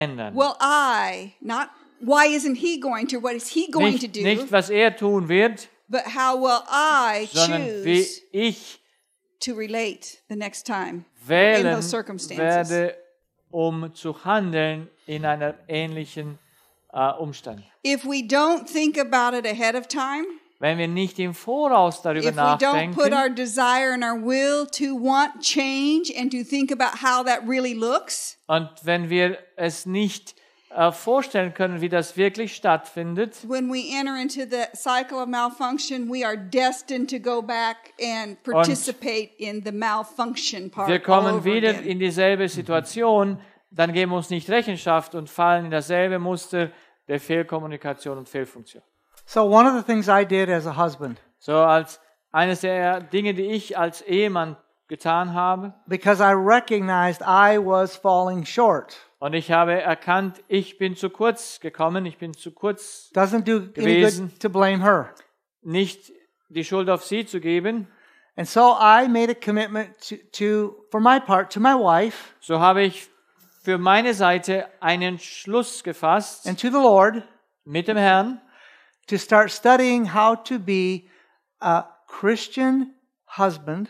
ändern. will I, not why isn't he going to, what is he going to do, Nicht, was er tun wird, but how will I sondern wie choose ich to relate the next time in wählen those circumstances. werde, um zu handeln in einer ähnlichen Umstand. If we don't think about it ahead of time, Wenn wir nicht im Voraus darüber if we don't put nachdenken our desire and our will to want change and to think about how that really looks, und wenn wir es nicht vorstellen können, wie das wirklich stattfindet, when we enter into the cycle of malfunction, we are destined to go back and participate in the malfunction part. wir kommen all over wieder again. in dieselbe Situation, dann geben wir uns nicht Rechenschaft und fallen in dasselbe Muster der Fehlkommunikation und Fehlfunktion. So one of the things I did as a husband, So als eines der Dinge, die ich als Ehemann getan habe, because I recognized I was falling short. und ich habe erkannt, ich bin zu kurz gekommen, ich bin zu kurz, Doesn't do any Gewesen. good to blame her. nicht die Schuld auf sie zu geben. And so I made a commitment for my part, to my wife So habe ich für meine Seite einen Schluss gefasst and to the Lord mit dem Herrn, to start studying how to be a Christian husband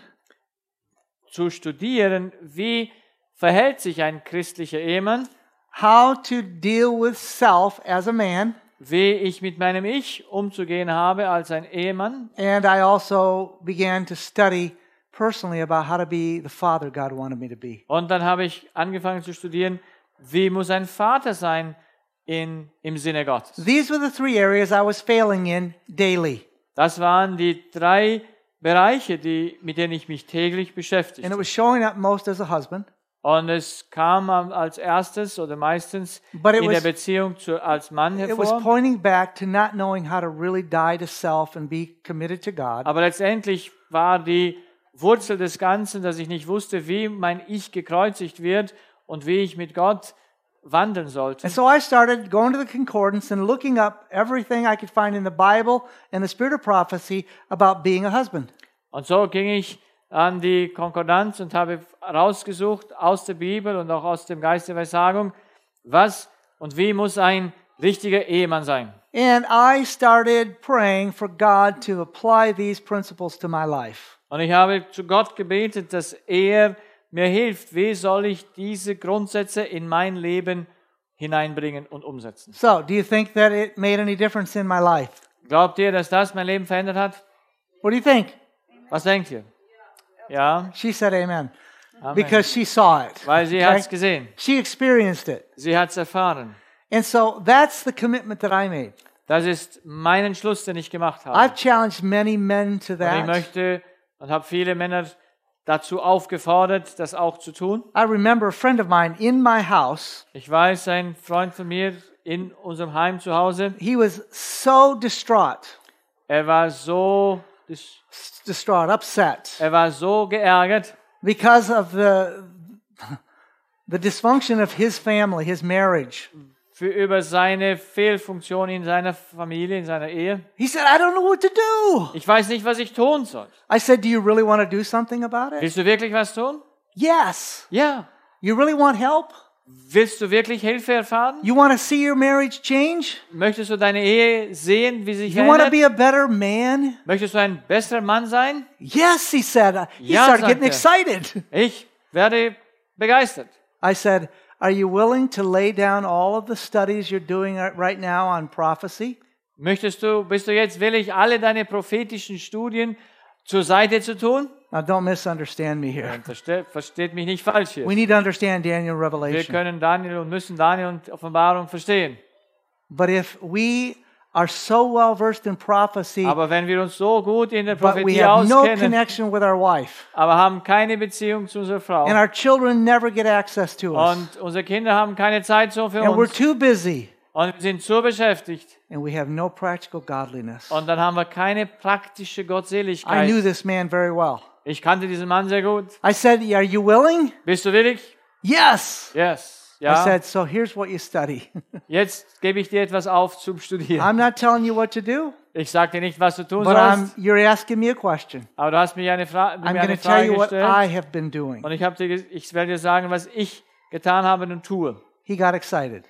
zu studieren, wie verhält sich ein christlicher Ehemann, how to deal with self as a man, wie ich mit meinem Ich umzugehen habe als ein Ehemann. and I also began to study personally about how to be the father God wanted me to be. Und dann habe ich angefangen zu studieren, wie muss ein Vater sein im Sinne Gottes. These were the three areas I was failing in daily. Das waren die 3 Bereiche, mit denen ich mich täglich And beschäftigte. it was showing up most as a husband, Und es kam als erstes oder meistens But it in der was- Beziehung als Mann it was hervor. pointing back to not knowing how to really die to self and be committed to God. Aber letztendlich war die Wurzel des Ganzen, dass ich nicht wusste, wie mein Ich gekreuzigt wird und wie ich mit Gott wandeln sollte. And so I started going to the concordance and looking up everything I could find in the Bible and the spirit of prophecy about being a husband. Und so ging ich an die Konkordanz und habe rausgesucht aus der Bibel und auch aus dem Geist der Weissagung, was und wie muss ein richtiger Ehemann sein. And I started praying for God to apply these principles to my life. Und ich habe zu Gott gebetet, dass er mir hilft, wie soll ich diese Grundsätze in mein Leben hineinbringen und umsetzen. So, do you think that it made any difference in my life? Glaubt ihr, dass das mein Leben verändert hat? What do you think? Was denkt ihr? Ja, She said amen. Amen. Because she saw it. Weil sie Okay? hat es gesehen. She experienced it. Sie hat es erfahren. And so that's the commitment that I made. Das ist mein Entschluss, den ich gemacht habe. I've challenged many men to Und ich that. möchte und habe viele Männer dazu aufgefordert, das auch zu tun. I remember a friend of mine in my house. Ich weiß, ein Freund von mir in unserem Heim zu Hause, He was so distraught, er war so upset geärgert, because of the dysfunction of his family, his marriage. über seine Fehlfunktion in seiner Familie, in seiner Ehe. He said, I don't know what to do. Ich weiß nicht, was ich tun soll. I said, do you really want to do something about it? Willst du wirklich was tun? Yes. Ja. You really want help? Willst du wirklich Hilfe erfahren? You want to see your marriage change? Möchtest du deine Ehe sehen, wie sich You want to verändert? be a better man? Möchtest du ein besserer Mann sein? Yes, he said. He Ja, started sagt getting er. excited. Ich werde begeistert. I said, are you willing to lay down all of the studies you're doing right now on prophecy? Bist du jetzt willig, alle deine prophetischen Studien zur Seite zu tun? Now, don't misunderstand me here. Versteht mich nicht falsch hier. We need to understand Daniel Wir Revelation. können Daniel und müssen Daniel und Offenbarung verstehen. But if we are so well versed in prophecy, Aber wenn wir uns so gut in der but we Prophetie have no auskennen, connection with our wife, aber haben keine Beziehung zu unserer Frau and our children never get access to us, und unsere Kinder haben keine Zeit so für and we're uns too busy, und wir sind so beschäftigt and we have no practical godliness. und dann haben wir keine praktische I Gottseligkeit. knew this man very well. Ich kannte diesen Mann sehr gut. I said, are you willing? Bist du willig? Yes. Yes. I Ja. said, so here's what you study. Jetzt gebe ich dir etwas auf zum Studieren. I'm not telling you what to do, Ich sage dir nicht, was du tun but sollst, you're asking me a question. aber du hast mir I'm going eine to tell Frage you what gestellt I have been doing. und ich werde dir sagen, was ich getan habe und tue. he got excited.